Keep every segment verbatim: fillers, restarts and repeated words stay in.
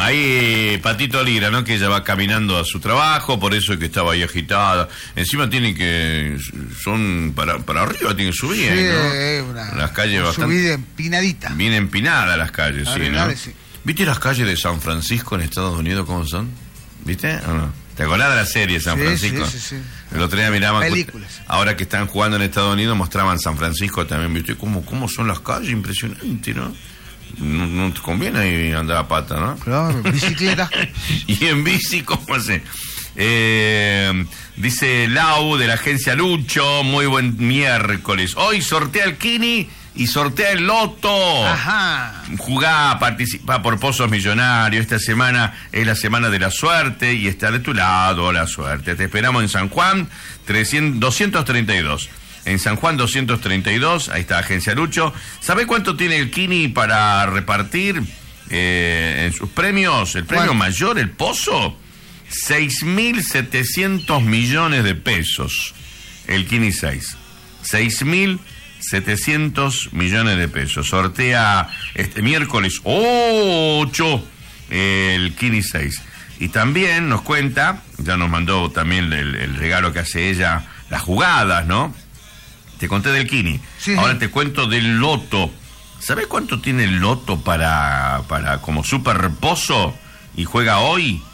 ahí Patito Lira, ¿no? Que ella va caminando a su trabajo, por eso es que estaba ahí agitada. Encima tiene que... Son para, para arriba, tiene que subir, sí, ¿no? Una, las calles una bastante... subida empinadita. Bien empinadas las calles, sí, ¿no? Sí. ¿Viste las calles de San Francisco en Estados Unidos cómo son? ¿Viste o no? ¿Te acordás de la serie San sí, Francisco? Sí, sí, sí. El otro día miraban... Películas. Ahora que están jugando en Estados Unidos mostraban San Francisco también, ¿viste? ¿Cómo, cómo son las calles? Impresionante, ¿no? No, no te conviene ahí andar a pata, ¿no? Claro, bicicleta. Y en bici, ¿cómo hace? Eh, dice Lau de la agencia Lucho, muy buen miércoles. Hoy sortea el Kini y sortea el Loto. Ajá. Jugá, participa por Pozos Millonarios. Esta semana es la semana de la suerte y está de tu lado la suerte. Te esperamos en San Juan trescientos, doscientos treinta y dos. En San Juan doscientos treinta y dos, ahí está Agencia Lucho. ¿Sabe cuánto tiene el Kini para repartir eh, en sus premios? El premio ¿Cuánto? mayor, el Pozo, seis mil setecientos millones de pesos. El Kini seis. seis mil setecientos millones de pesos. Sortea este miércoles ocho el Kini seis. Y también nos cuenta, ya nos mandó también el, el regalo que hace ella, las jugadas, ¿no? Te conté del Kini. Sí. Ahora te cuento del Loto. ¿Sabes cuánto tiene el Loto para, para como super reposo y juega hoy?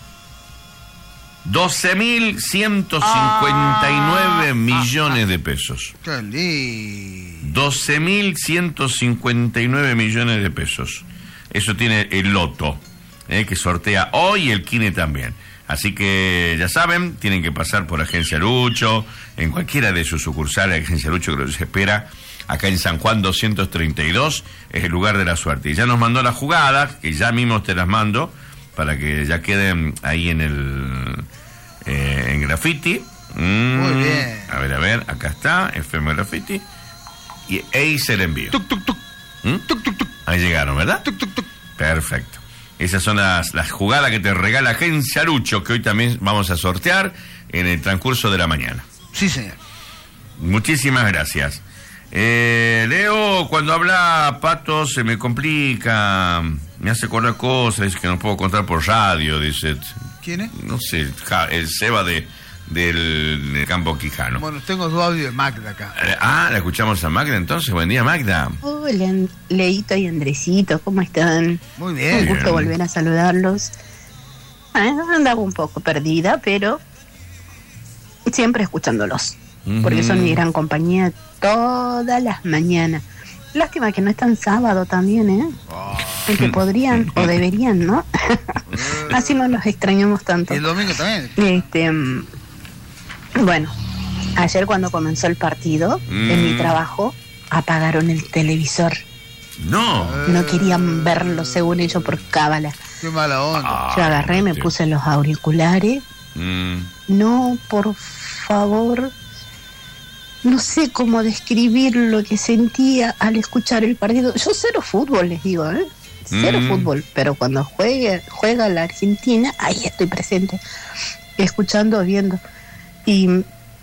doce mil ciento cincuenta y nueve millones de pesos. Qué lindo. doce mil ciento cincuenta y nueve millones de pesos. Eso tiene el Loto, eh, que sortea hoy, el Kini también. Así que ya saben, tienen que pasar por Agencia Lucho, en cualquiera de sus sucursales. Agencia Lucho que los espera acá en San Juan doscientos treinta y dos, es el lugar de la suerte. Y ya nos mandó las jugadas, que ya mismo te las mando, para que ya queden ahí en el eh, en graffiti. Mm, Muy bien. A ver, a ver, acá está, F M Graffiti. Y ahí se le envío. Tuc, tuc, tuc. ¿Mm? Tuc, tuc, tuc. Ahí llegaron, ¿verdad? Tuc, tuc, tuc. Perfecto. Esas son las, las jugadas que te regala Agencia Lucho, que hoy también vamos a sortear en el transcurso de la mañana. Sí, señor. Muchísimas gracias. Eh, Leo, cuando habla Pato se me complica, me hace acordar cosas, dice que no puedo contar por radio, dice. ¿Quién es? No sé, ja, el Seba de, del, del Campo Quijano. Bueno, tengo dos audios de Magda acá. Eh, Ah, la escuchamos a Magda entonces. Buen día, Magda. Hola, Leito y Andresito, ¿cómo están? Muy Un bien. gusto Bien. volver a saludarlos. Ah, andaba un poco perdida, pero siempre escuchándolos, porque son mi gran compañía todas las mañanas. Lástima que no es tan sábado también, ¿eh? Oh. El que podrían o deberían, ¿no? Así no los extrañamos tanto. Y el domingo también. Este, mm, bueno, ayer cuando comenzó el partido, Mm. en mi trabajo, apagaron el televisor. No. No querían verlo, según ellos, por cábala. Qué mala onda. Ah, Yo agarré, me sí. puse los auriculares. Mm. No, por favor, no sé cómo describir lo que sentía al escuchar el partido. Yo cero fútbol, les digo, ¿eh? Cero Mm. fútbol, pero cuando juegue, juega la Argentina, ahí estoy presente, escuchando, viendo. Y,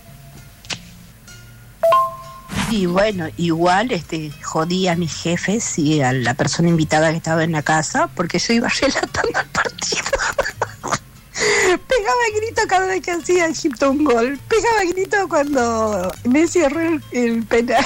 y bueno, igual este jodí a mis jefes y a la persona invitada que estaba en la casa, porque yo iba relatando el partido. Pegaba grito cada vez que hacía Egipto un gol. Pegaba grito cuando Messi erró el, el penal.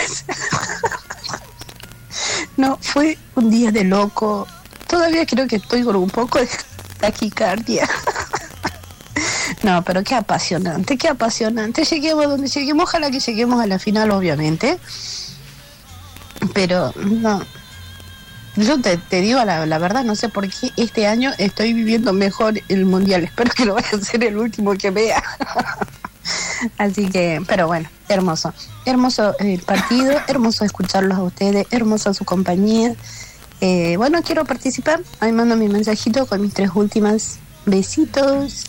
No, fue un día de loco. Todavía creo que estoy con un poco de taquicardia. No, pero qué apasionante, qué apasionante. Lleguemos donde lleguemos, ojalá que lleguemos a la final, obviamente. Pero no. Yo te, te digo la, la verdad, no sé por qué este año estoy viviendo mejor el Mundial. Espero que no vaya a ser el último que vea. Así que, pero bueno, hermoso. Hermoso el partido, hermoso escucharlos a ustedes, hermosa su compañía. Eh, bueno, quiero participar. Ahí mando mi mensajito con mis tres últimas besitos.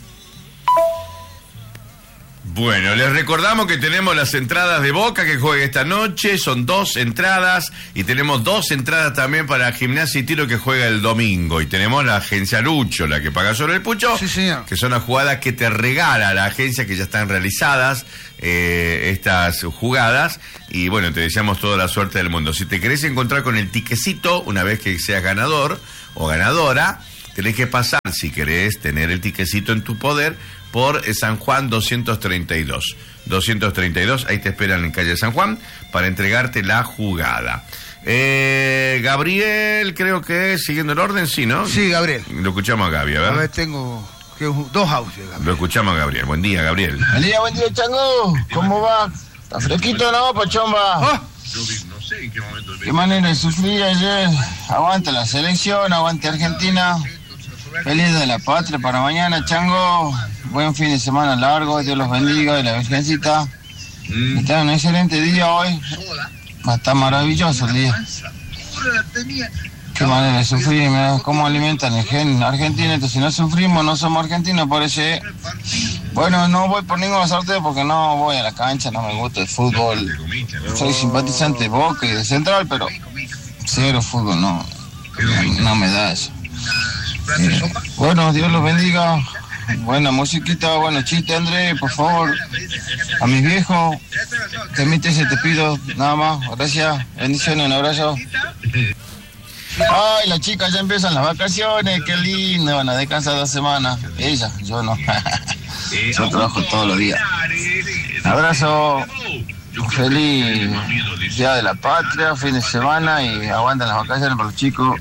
Bueno, les recordamos que tenemos las entradas de Boca que juega esta noche, son dos entradas, y tenemos dos entradas también para Gimnasia y Tiro que juega el domingo, y tenemos la agencia Lucho, la que paga sobre el pucho, Sí, señor. que son las jugadas que te regala la agencia, que ya están realizadas eh, estas jugadas, y bueno, te deseamos toda la suerte del mundo. Si te querés encontrar con el tiquecito, una vez que seas ganador o ganadora, tenés que pasar, si querés tener el tiquecito en tu poder, por San Juan doscientos treinta y dos. doscientos treinta y dos, ahí te esperan en calle San Juan para entregarte la jugada. Eh, Gabriel, creo que siguiendo el orden, sí, ¿no? Sí, Gabriel. Lo escuchamos a Gaby, a ver. A ver, tengo que, dos audios, Gabriel. Lo escuchamos a Gabriel. Buen día, Gabriel. Buen día, buen día, Chango. ¿Cómo va? ¿Está fresquito, no, Pachomba? ¡Oh! Qué manera de sufrir ayer. Aguante la selección, aguante Argentina. Feliz de la patria para mañana, Chango. Buen fin de semana largo, Dios los bendiga y la Virgencita. Está un excelente día hoy. Va a estar maravilloso el día. Qué manera de sufrir, mirá cómo alimentan el gen argentino. Entonces, si no sufrimos, no somos argentinos, parece. Bueno, no voy por ningún sorteo porque no voy a la cancha, no me gusta el fútbol. Soy simpatizante de Boca y de Central, pero cero fútbol, no, no me da eso. Eh, bueno, Dios los bendiga. Buena musiquita, bueno, chiste, André, por favor. A mis viejos, te emites y te pido, nada más. Gracias, bendiciones, un abrazo. Ay, las chicas ya empiezan las vacaciones, qué lindo, van a descansar dos semanas. Ella, yo no. Yo trabajo todos los días. Un abrazo, feliz Día de la Patria, fin de semana y aguantan las vacaciones para los chicos.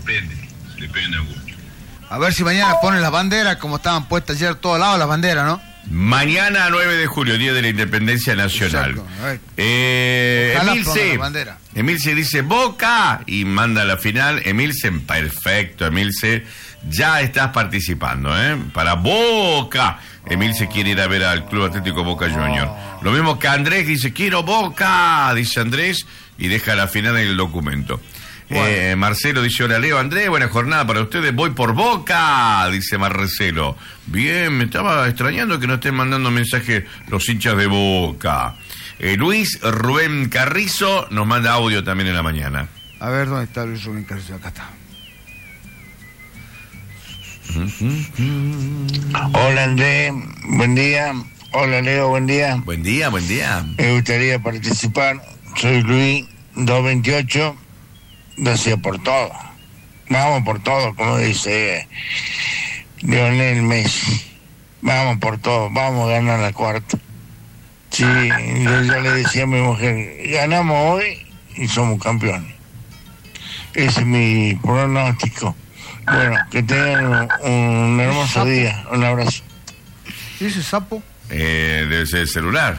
A ver si mañana ponen las banderas como estaban puestas ayer todos lados las banderas, ¿no? Mañana, nueve de julio, Día de la Independencia Nacional. Exacto, a ver. Eh, Ojalá Emilce, pongan la bandera. Emilce dice Boca y manda la final. Emilce, perfecto, Emilce, ya estás participando, ¿eh? Para Boca. Emilce quiere ir a ver al Club Atlético Boca Juniors. Lo mismo que Andrés dice, quiero Boca, dice Andrés, y deja la final en el documento. Bueno. Eh, Marcelo dice, hola Leo, Andrés, buena jornada para ustedes, voy por Boca, dice Marcelo. Bien, me estaba extrañando que no estén mandando mensajes los hinchas de Boca. Eh, Luis Rubén Carrizo nos manda audio también en la mañana. A ver, ¿dónde está Luis Rubén Carrizo? Acá está. Hola Andrés, buen día. Hola Leo, buen día. Buen día, buen día. Me gustaría participar. Soy Luis, doscientos veintiocho. Decía por todo. Vamos por todo, como dice Lionel Messi. Vamos por todo, vamos a ganar la cuarta. Sí, yo ya le decía a mi mujer, ganamos hoy y somos campeones. Ese es mi pronóstico. Bueno, que tengan un, un hermoso día. Un abrazo. ¿Y ese sapo? Eh, debe ser el celular.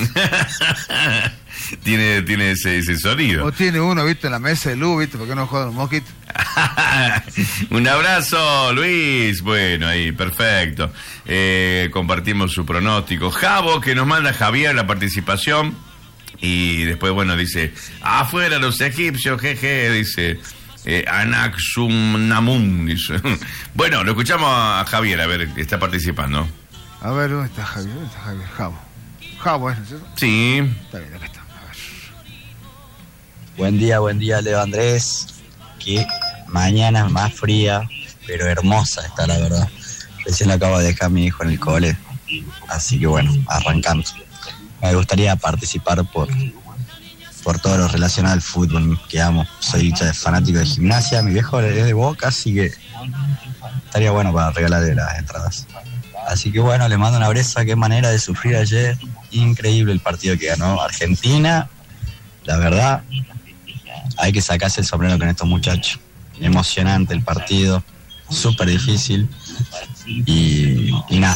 tiene tiene ese, ese sonido. O tiene uno, viste, en la mesa de luz, viste, porque no juegan los mosquitos. Un abrazo, Luis. Bueno, ahí, perfecto. Eh, compartimos su pronóstico. Javo, que nos manda Javier la participación. Y después, bueno, dice, afuera los egipcios, jeje, dice... Eh, Anaxunamun, dice. Bueno, lo escuchamos a Javier, a ver, está participando. A ver, ¿dónde está Javier? ¿Dónde está Javier? Javo. Javo, ¿es cierto? Sí. Está bien, acá está. A ver. Buen día, buen día, Leo Andrés. Que mañana es más fría, pero hermosa está, la verdad. Recién la acabo de dejar a mi hijo en el cole. Así que bueno, arrancamos. Me gustaría participar por, por todo lo relacionado al fútbol que amo. Soy fanático de gimnasia, mi viejo es de Boca, así que estaría bueno para regalarle las entradas. Así que bueno, le mando un abrazo. Qué manera de sufrir ayer. Increíble el partido que ganó Argentina. La verdad, hay que sacarse el sombrero con estos muchachos. Emocionante el partido, súper difícil y, y nada.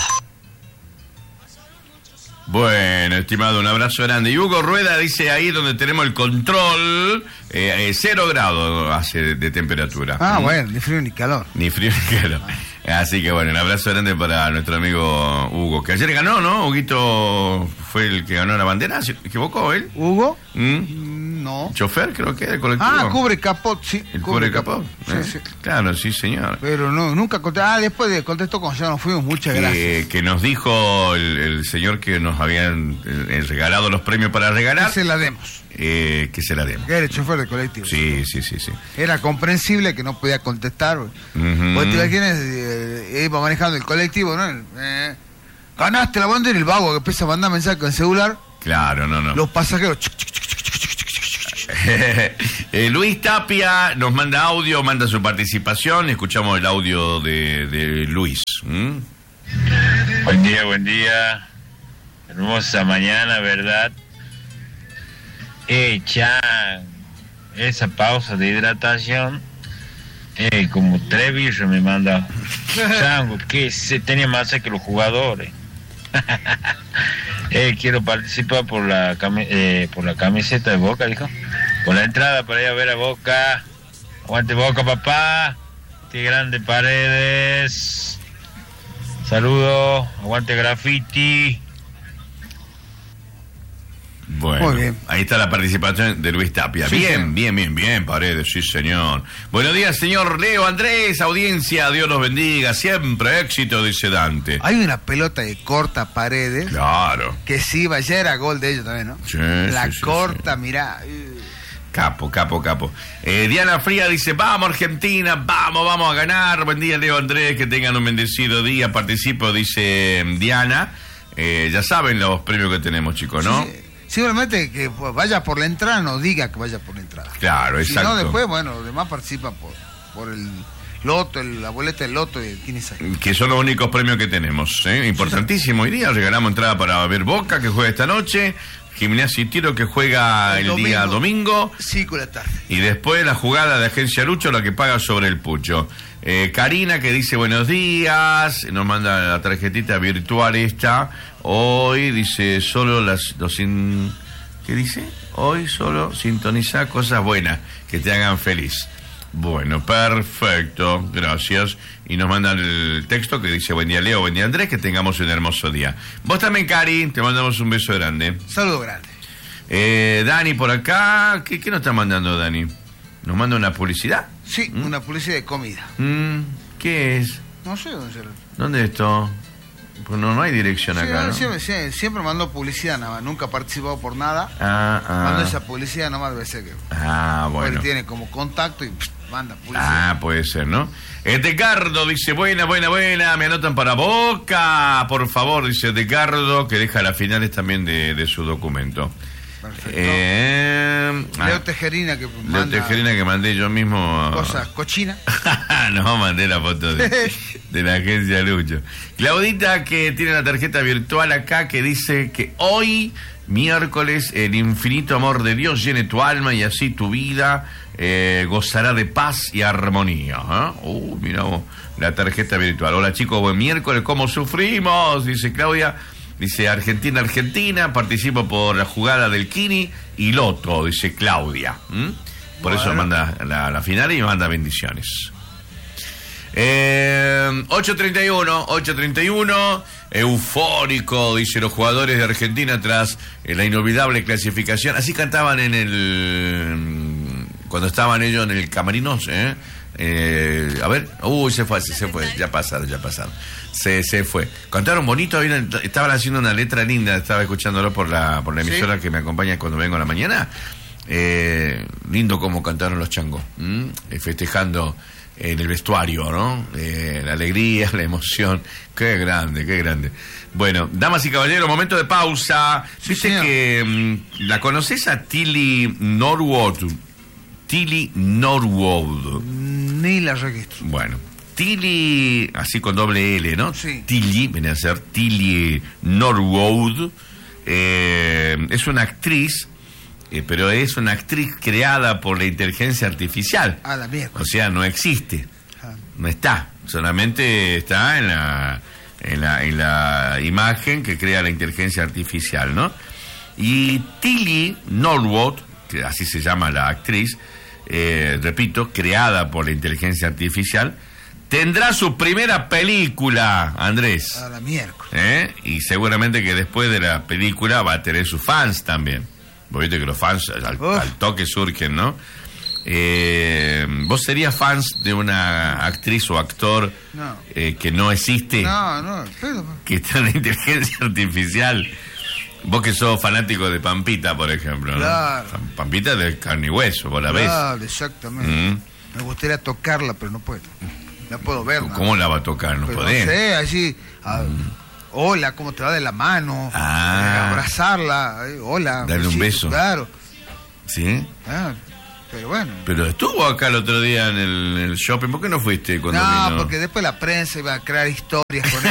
Bueno, estimado, un abrazo grande. Y Hugo Rueda dice ahí donde tenemos el control, eh, eh, cero grados hace de, de temperatura. Ah, ¿Mm? bueno, ni frío ni calor. Ni frío ni calor. Así que bueno, un abrazo grande para nuestro amigo Hugo, que ayer ganó, ¿no? Huguito fue el que ganó la bandera, ¿se equivocó él? ¿Hugo? ¿Mm? No. ¿Chofer creo que era el colectivo? Ah, cubre capot, sí. ¿El cubre capot? Sí, ¿Eh? sí. Claro, sí, señor. Pero no, nunca contestó. Ah, después de contestó cuando ya nos fuimos, muchas Que, gracias. que nos dijo el, el señor que nos habían eh, regalado los premios para regalar. Que se la demos. Eh, que se la demos. Que era el chofer del colectivo. Sí, sí, sí, sí. Era comprensible que no podía contestar. Ujú. Vos te imaginas, eh, iba manejando el colectivo, ¿no? Eh, ganaste la bandera y el vago que empieza a mandar mensajes con el celular. Claro, no, no. Los pasajeros. Lucho. eh, Luis Tapia nos manda audio, manda su participación. Escuchamos el audio de, de Luis. ¿Mm? Buen día, buen día. Hermosa mañana, ¿verdad? Eh, Chan, esa pausa de hidratación, eh, como tres birras me manda. Chango, que se tenía más que los jugadores. eh, quiero participar por la cami- eh, por la camiseta de Boca, dijo. Por la entrada para ir a ver a Boca. Aguante Boca, papá. Qué grande Paredes. Saludos. Aguante Graffiti. Bueno, Muy bien. Ahí está la participación de Luis Tapia. Sí, bien, señor. bien, bien, bien, Paredes, sí, señor. Buenos días, señor Leo Andrés, audiencia, Dios los bendiga, siempre éxito, dice Dante. Hay una pelota de corta Paredes. Claro. Que sí, ya era gol de ellos también, ¿no? Sí, la sí, sí, corta, sí. mirá. Capo, capo, capo. Eh, Diana Fría dice, vamos Argentina, vamos, vamos a ganar. Buen día, Leo Andrés, que tengan un bendecido día. Participo, dice Diana. Eh, ya saben los premios que tenemos, chicos, ¿no? Sí, simplemente que pues, vaya por la entrada, no diga que vaya por la entrada. Claro, Si exacto. no, después, bueno, los demás participan por, por el loto, el, la boleta del loto y el quince. Que son los únicos premios que tenemos, ¿eh? Importantísimo. Hoy día regalamos entrada para ver Boca, que juega esta noche. Gimnasia y Tiro, que juega el, el día domingo. cinco de la tarde. Y después la jugada de Agencia Lucho, la que paga sobre el pucho. Eh, Karina, que dice buenos días, nos manda la tarjetita virtual esta. Hoy dice solo las dos... In... ¿Qué dice? Hoy solo sintoniza cosas buenas que te hagan feliz. Bueno, perfecto, gracias. Y nos mandan el texto que dice buen día Leo, buen día Andrés, que tengamos un hermoso día. Vos también, Cari, te mandamos un beso grande. Saludo grande. Eh, Dani por acá, ¿qué, qué nos está mandando Dani? ¿Nos manda una publicidad? Sí, ¿Mm? una publicidad de comida. Mm, ¿Qué es? No sé dónde se lo... ¿Dónde es esto? Pues no, no hay dirección Sí, acá, no, ¿no? siempre, siempre, siempre mando publicidad nada más, nunca he participado por nada. Ah, Mando ah. esa publicidad nomás, debe ser que... Ah, bueno. Él tiene como contacto y pff, manda publicidad. Ah, puede ser, ¿no? Edgardo dice, buena, buena, buena, me anotan para Boca, por favor, dice Edgardo, que deja las finales también de, de su documento. Perfecto. Eh, Leo ah, Tejerina que Leo manda Tejerina que mandé yo mismo. cosas cochinas. No, mandé la foto de, de la agencia Lucho. Claudita, que tiene la tarjeta virtual acá, que dice que hoy, miércoles, el infinito amor de Dios llene tu alma y así tu vida eh, gozará de paz y armonía. ¿Eh? Uh, mira vos, la tarjeta virtual. Hola chicos, buen miércoles, ¿cómo sufrimos? Dice Claudia. Dice Argentina, Argentina, participo por la jugada del Kini y Loto, dice Claudia. ¿Mm? Por Bueno. eso manda la, la final y manda bendiciones. Eh, ocho treinta y uno, ocho treinta y uno, eufórico, dice los jugadores de Argentina tras eh, la inolvidable clasificación. Así cantaban en el... cuando estaban ellos en el camarinos, ¿eh? Eh, a ver, uy, se fue, se, se fue, ya pasaron, ya pasaron. Se, se fue. Cantaron bonito, habían- estaban haciendo una letra linda, estaba escuchándolo por la, por la emisora Sí. que me acompaña cuando vengo a la mañana. Eh, lindo como cantaron los changos, ¿m? Eh, festejando en el vestuario, ¿no? Eh, la alegría, la emoción. Qué grande, qué grande. Bueno, damas y caballeros, momento de pausa. Sí, Dice señor. que mm, la conoces a Tilly Norwood. Tilly Norwood. Ni la registro. Bueno, Tilly, así con doble L, ¿no? Sí. Tilly, viene a ser Tilly Norwood. Eh, es una actriz, eh, pero es una actriz creada por la inteligencia artificial. A la mierda. O sea, no existe, Ah. no está, solamente está en la, en la, en la imagen que crea la inteligencia artificial, ¿no? Y Tilly Norwood, que así se llama la actriz, eh, repito, creada por la inteligencia artificial, tendrá su primera película, Andrés. A la miércoles. ¿Eh? Y seguramente que después de la película va a tener sus fans también. Vos viste que los fans al, Uf. al toque surgen, ¿no? Eh, ¿Vos serías fans de una actriz o actor No. eh, que no existe, No, no, pero... que está en la inteligencia artificial? Vos que sos fanático de Pampita, por ejemplo, ¿no? Claro. Pampita es de carne y hueso, vos la ves. Claro, exactamente. Mm. Me gustaría tocarla, pero no puedo. No puedo verla. ¿Cómo la va a tocar? No Pero podés. No sé, así... ah, hola, ¿cómo te va de la mano? Ah. Eh, abrazarla. eh, hola. Darle un besito, beso. Claro. ¿Sí? Ah, pero bueno. Pero estuvo acá el otro día en el, en el shopping. ¿Por qué no fuiste cuando No, vino? porque después la prensa iba a crear historias con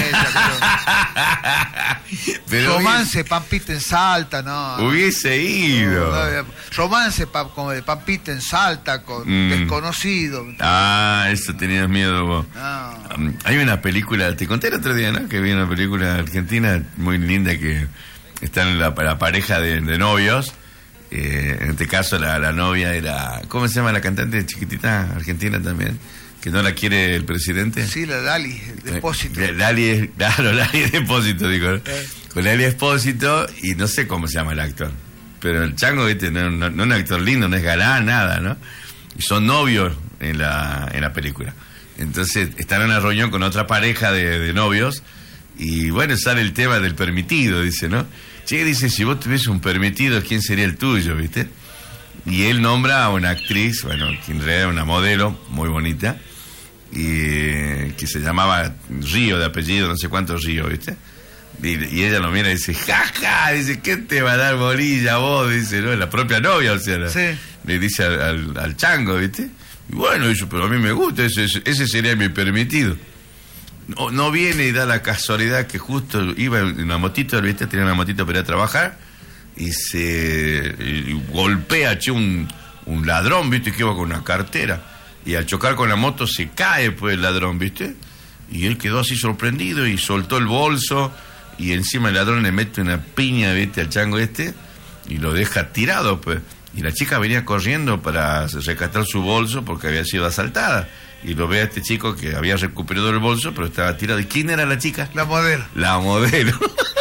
ella. Pero... Pero romance, hubiese... Pampita en Salta, ¿no? Hubiese ido. No, no, romance pa, como de Pampita en Salta con mm. desconocido. Ah, eso tenías miedo vos. No. Um, hay una película, te conté el otro día, ¿no? Que vi una película argentina muy linda que está en la, la pareja de, de novios. Eh, en este caso la, la novia era, ¿cómo se llama la cantante chiquitita argentina también? Que no la quiere el presidente. Sí, la Lali, Depósito. Eh, Lali, claro, Lali Depósito, digo. ¿no? Eh. Con Lali Espósito y no sé cómo se llama el actor. Pero el chango, viste, no, no, no es un actor lindo, no es galán, nada, ¿no? Y son novios en la, en la película. Entonces están en una reunión con otra pareja de, de novios y bueno, sale el tema del permitido, dice, ¿no? Che, dice, si vos tuviese un permitido, ¿quién sería el tuyo, viste? Y él nombra a una actriz, bueno, que en realidad era una modelo muy bonita, y eh, que se llamaba Río de apellido, no sé cuántos Río, ¿viste? Y, y ella lo mira y dice, jaja, dice, ¿qué te va a dar bolilla vos? Dice, ¿no? La propia novia, o sea, la, sí. Le dice al, al, al chango, ¿viste? Y bueno, dice, pero a mí me gusta, ese, ese sería mi permitido. No, no viene y da la casualidad que justo iba en una motito, ¿viste? Tenía una motito para ir a trabajar y se y golpea, che, un, un ladrón, ¿viste? Que iba con una cartera y al chocar con la moto se cae, pues, el ladrón, ¿viste? Y él quedó así sorprendido y soltó el bolso y encima el ladrón le mete una piña, ¿viste? Al chango este y lo deja tirado, pues. Y la chica venía corriendo para rescatar su bolso porque había sido asaltada. Y lo ve a este chico que había recuperado el bolso, pero estaba tirado. ¿Y quién era la chica? La modelo. La modelo.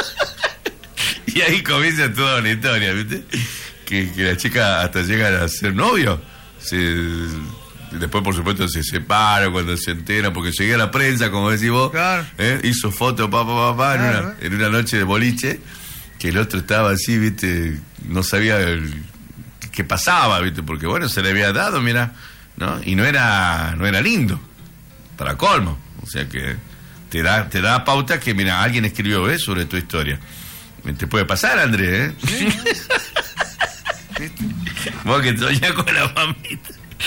Y ahí comienza toda una historia, ¿viste? Que, que la chica hasta llega a ser novio. Se, después, por supuesto, se separa cuando se entera, porque seguía la prensa, como decís vos. Claro. ¿eh? Hizo fotos, papá, papá, claro. en, una, en una noche de boliche, que el otro estaba así, ¿viste? No sabía el, qué pasaba, ¿viste? Porque, bueno, se le había dado, mira... ¿no? Y no era no era lindo, para colmo. O sea que te da te da pauta que, mira, alguien escribió ¿eh? sobre tu historia. Te puede pasar, Andrés, ¿eh? ¿Sí? Vos que soñás con la mamita.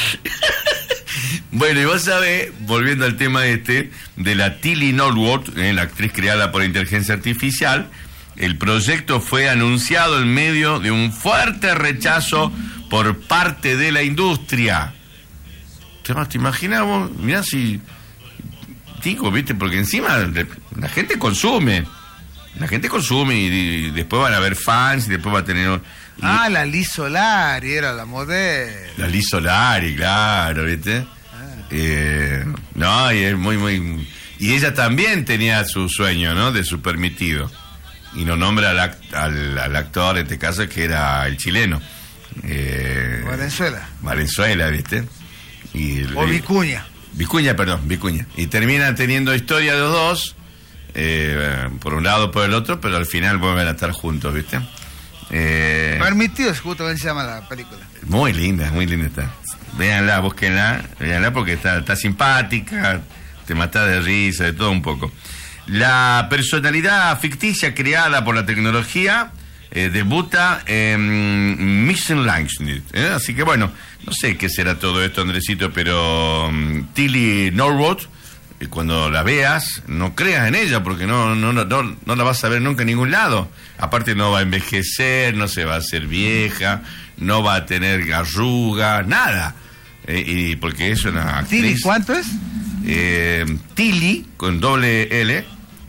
Bueno, y vos sabés, volviendo al tema este, de la Tilly Norwood, ¿eh? la actriz creada por inteligencia artificial, el proyecto fue anunciado en medio de un fuerte rechazo por parte de la industria. ¿Te imaginas vos? Mirá si... Digo, ¿viste? Porque encima la gente consume. La gente consume y, y después van a haber fans y después va a tener... Y, ah, la Liz Solari era la modelo. La Liz Solari, claro, ¿viste? Ah. Eh, no, y es muy, muy... Y ella también tenía su sueño, ¿no? De su permitido. Y no nombra al, act, al, al actor, en este caso, que era el chileno. Eh, Valenzuela. Valenzuela, ¿viste? Y el, o Vicuña. Vicuña, perdón, Vicuña. Y terminan teniendo historia los dos, eh, por un lado por el otro, pero al final vuelven a estar juntos, ¿viste? Eh, Permitidos, justamente se llama la película. Muy linda, muy linda está. Véanla, búsquenla, véanla porque está, está simpática, te mata de risa, de todo un poco. La personalidad ficticia creada por la tecnología eh, debuta en Missing Lightning, ¿eh? Así que bueno, no sé qué será todo esto, Andresito, pero um, Tilly Norwood, eh, cuando la veas, no creas en ella, porque no, no, no, no, no la vas a ver nunca en ningún lado. Aparte no va a envejecer, no se va a hacer vieja, no va a tener arruga, nada. Eh, y porque es una actriz... ¿Tilly cuánto es? Eh, Tilly, con doble L,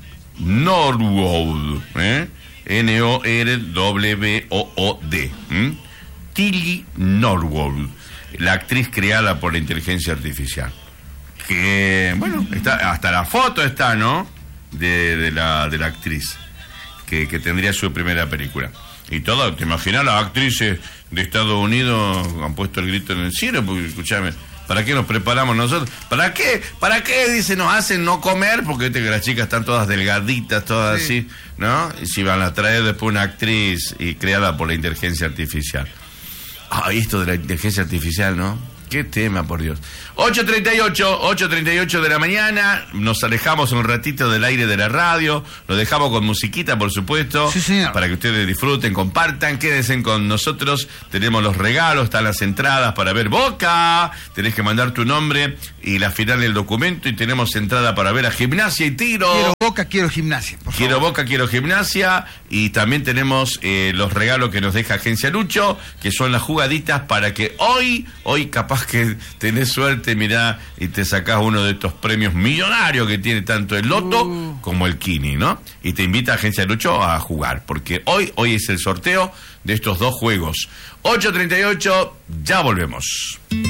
Norwood, ¿eh? N O R W O O D. ¿eh? Tilly Norwood, la actriz creada por la inteligencia artificial. Que, bueno, está, hasta la foto está, ¿no? De, de, la, de la actriz, que, que tendría su primera película. Y todo, ¿te imaginas? Las actrices de Estados Unidos han puesto el grito en el cielo, porque, escúchame, ¿para qué nos preparamos nosotros? ¿Para qué? ¿Para qué, dice, nos hacen no comer? Porque viste que las chicas están todas delgaditas, todas sí. así, ¿no? Y si van a traer después una actriz y creada por la inteligencia artificial. Ah, esto de la inteligencia artificial, ¿no? Qué tema, por Dios. ocho treinta y ocho, ocho treinta y ocho de la mañana, nos alejamos un ratito del aire de la radio, lo dejamos con musiquita, por supuesto, sí, señor, para que ustedes disfruten, compartan, quédense con nosotros, tenemos los regalos, están las entradas para ver Boca, tenés que mandar tu nombre y la final del documento, y tenemos entrada para ver a Gimnasia y Tiro. Quiero Boca, quiero Gimnasia, por Quiero favor. Boca, quiero Gimnasia, y también tenemos eh, los regalos que nos deja Agencia Lucho, que son las jugaditas para que hoy, hoy capaz que tenés suerte, mirá, y te sacás uno de estos premios millonarios que tiene tanto el Loto uh. como el Kini, ¿no? Y te invita a Agencia Lucho a jugar, porque hoy, hoy es el sorteo de estos dos juegos. ocho treinta y ocho, ya volvemos.